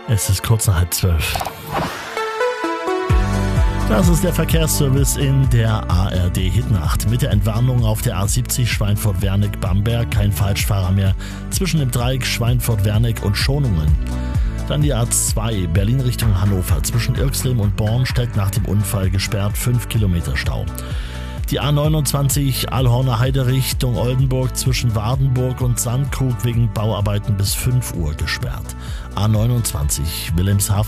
Es ist kurz nach 11:30. Das ist der Verkehrsservice in der ARD Hitnacht. Mit der Entwarnung auf der A70 Schweinfurt-Wernig-Bamberg kein Falschfahrer mehr zwischen dem Dreieck Schweinfurt-Wernig und Schonungen. Dann die A2 Berlin Richtung Hannover zwischen Irxleben und Bornstedt nach dem Unfall gesperrt, 5 Kilometer Stau. Die A29 Allhorner Heide Richtung Oldenburg zwischen Wardenburg und Sandkrug wegen Bauarbeiten bis 5 Uhr gesperrt. A29 Wilhelmshaven